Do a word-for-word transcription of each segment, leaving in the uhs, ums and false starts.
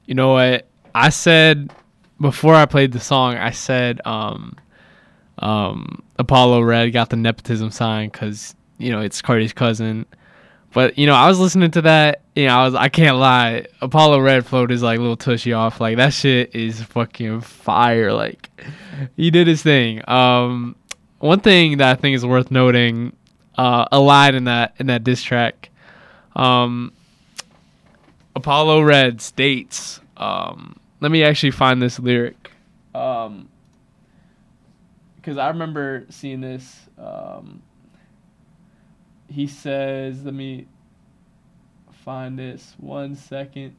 You know what? I said before I played the song, I said um, um, Apollo Red got the nepotism sign because, you know, it's Cardi's cousin. But, you know, I was listening to that, you know, I was, I can't lie. Apollo Red flowed his, like, little tushy off. Like, that shit is fucking fire. Like, he did his thing. Um, one thing that I think is worth noting, uh, a line in that, in that diss track, um, Apollo Red states, um, let me actually find this lyric. Um, because I remember seeing this, um, he says, let me find this one second.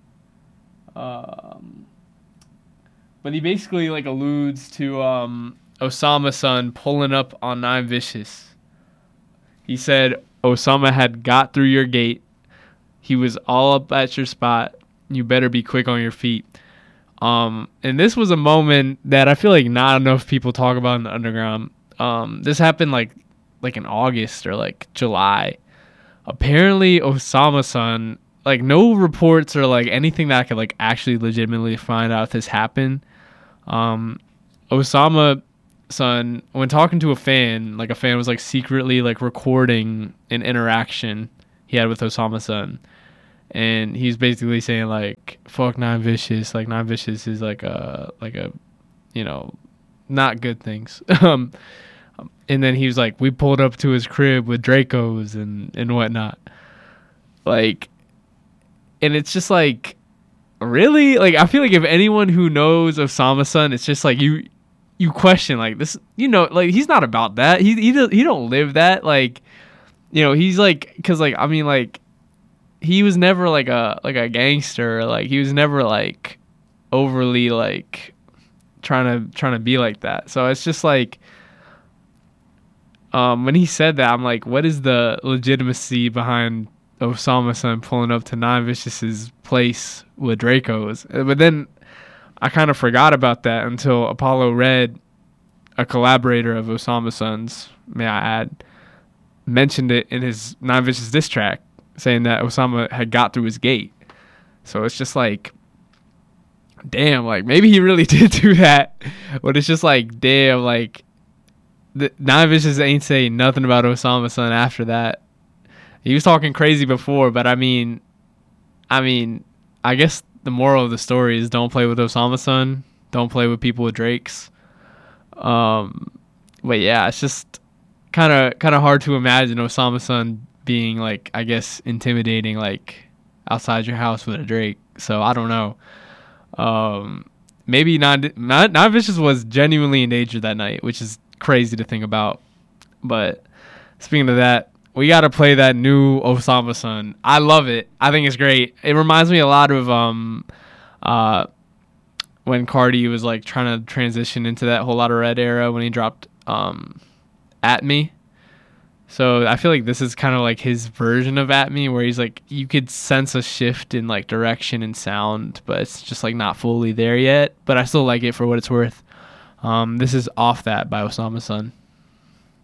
Um, but he basically like alludes to um, Osama's son pulling up on Nine Vicious. He said, Osama had got through your gate. He was all up at your spot. You better be quick on your feet. Um, and this was a moment that I feel like not enough people talk about in the underground. Um, this happened like like in August or like July. Apparently Osama's son, like no reports or like anything that I could like actually legitimately find out if this happened. Um, Osama's son, when talking to a fan, like a fan was like secretly like recording an interaction he had with Osama's son. And he's basically saying like, fuck Nine Vicious. Like Nine Vicious is like a, like a, you know, not good things. um, And then he was like, we pulled up to his crib with Dracos and, and whatnot. Like, and it's just like, really? Like, I feel like if anyone who knows Osama's son, it's just like you you question, like, this, you know, like, he's not about that. He he, he don't live that. Like, you know, he's like, because, like, I mean, like, he was never like a, like a gangster. Like, he was never, like, overly, like, trying to, trying to be like that. So it's just like, Um, when he said that, I'm like, what is the legitimacy behind Osama's son pulling up to Nine Vicious's place with Dracos? But then I kind of forgot about that until Apollo Red, a collaborator of Osama's son's, may I add, mentioned it in his Nine Vicious diss track, saying that Osama had got through his gate. So it's just like, damn, like maybe he really did do that, but it's just like, damn, like, The Nine Vicious ain't saying nothing about Osama's son after that. He was talking crazy before, but I mean, I mean, I guess the moral of the story is don't play with Osama's son. Don't play with people with Drakes. Um, but yeah, it's just kind of kind of hard to imagine Osama's son being like, I guess, intimidating, like outside your house with a Drake. So I don't know. Um, maybe Nine Nine Vicious was genuinely in danger that night, which is crazy to think about. But speaking of that, we got to play that new Osama son. I love it. I think it's great. It reminds me a lot of um uh when Cardi was like trying to transition into that Whole Lotta Red era when he dropped um At Me. So I feel like this is kind of like his version of At Me, where he's like, you could sense a shift in like direction and sound, but it's just like not fully there yet. But I still like it for what it's worth. Um, this is Off That by Osama's son.